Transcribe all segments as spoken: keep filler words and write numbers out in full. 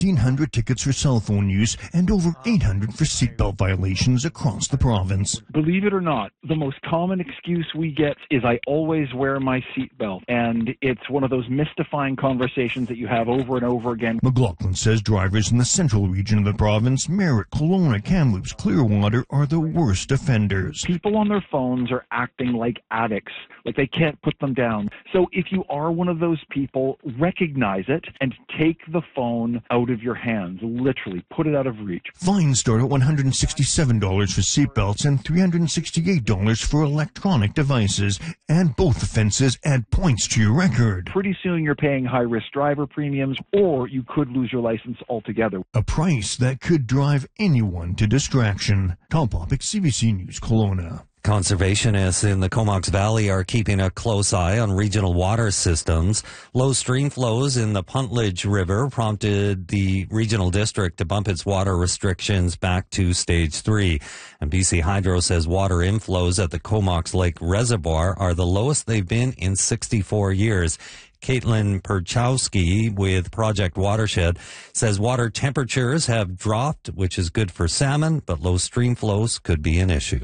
fifteen hundred tickets for cell phone use and over eight hundred for seatbelt violations across the province. Believe it or not, the most common excuse we get is I always wear my seatbelt, and it's one of those mystifying conversations that you have over and over again. McLaughlin says drivers in the central region of the province, Merritt, Kelowna, Kamloops, Clearwater, are the worst offenders. People on their phones are acting like addicts, like they can't put them down. So if you are one of those people, recognize it and take the phone out of your hands. Literally, put it out of reach. Fines start at one hundred sixty-seven dollars for seatbelts and three hundred sixty-eight dollars for electronic devices, and both offenses add points to your record. Pretty soon you're paying high-risk driver premiums, or you could lose your license altogether. A price that could drive anyone to distraction. Tom Popick, C B C News, Kelowna. Conservationists in the Comox Valley are keeping a close eye on regional water systems. Low stream flows in the Puntledge River prompted the regional district to bump its water restrictions back to stage three. And B C Hydro says water inflows at the Comox Lake Reservoir are the lowest they've been in sixty-four years. Caitlin Perchowski with Project Watershed says water temperatures have dropped, which is good for salmon, but low stream flows could be an issue.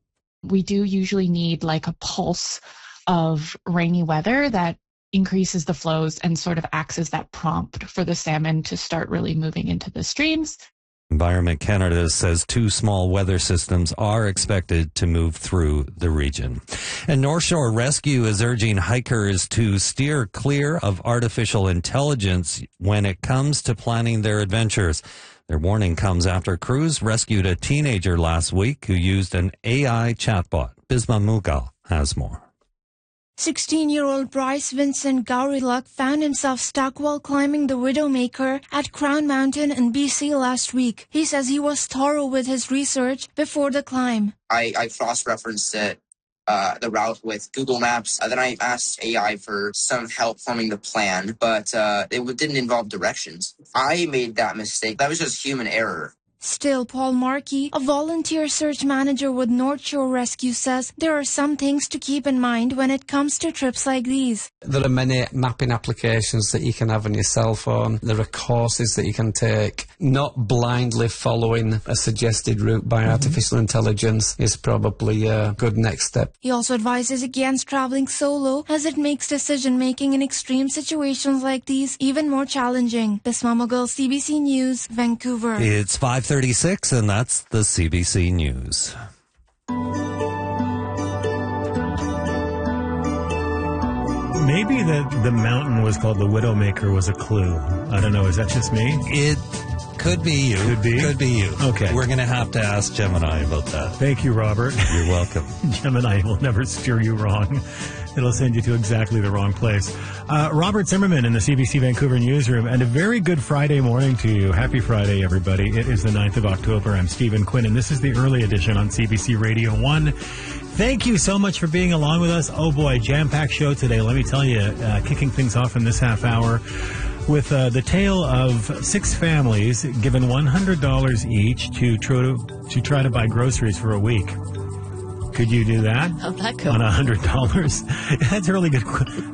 We do usually need like a pulse of rainy weather that increases the flows and sort of acts as that prompt for the salmon to start really moving into the streams. Environment Canada says two small weather systems are expected to move through the region. And North Shore Rescue is urging hikers to steer clear of artificial intelligence when it comes to planning their adventures. Their warning comes after crews rescued a teenager last week who used an A I chatbot. Bisma Mughal has more. sixteen-year-old Bryce Vincent Gowriluk found himself stuck while climbing the Widowmaker at Crown Mountain in B C last week. He says he was thorough with his research before the climb. I, I cross-referenced it. Uh, the route with Google Maps. Uh, then I asked A I for some help forming the plan, but uh, it w- didn't involve directions. I made that mistake. That was just human error. Still, Paul Markey, a volunteer search manager with North Shore Rescue, says there are some things to keep in mind when it comes to trips like these. There are many mapping applications that you can have on your cell phone. There are courses that you can take. Not blindly following a suggested route by mm-hmm. artificial intelligence is probably a good next step. He also advises against traveling solo, as it makes decision-making in extreme situations like these even more challenging. Bisma Mughal, C B C News, Vancouver. It's five thirty-six, and that's the C B C News. Maybe the, the mountain was called the Widowmaker was a clue. I don't know. Is that just me? It could be you. Could be? Could be you. Okay. We're going to have to ask Gemini about that. Thank you, Robert. You're welcome. Gemini will never steer you wrong. It'll send you to exactly the wrong place. Uh, Robert Zimmerman in the C B C Vancouver newsroom, and a very good Friday morning to you. Happy Friday, everybody. It is the ninth of October. I'm Stephen Quinn, and this is the early edition on C B C Radio one. Thank you so much for being along with us. Oh, boy, jam-packed show today. Let me tell you, uh, kicking things off in this half hour with uh, the tale of six families given one hundred dollars each to try to, to try to buy groceries for a week. Could you do that? How'd that go? On one hundred dollars? That's a really good question.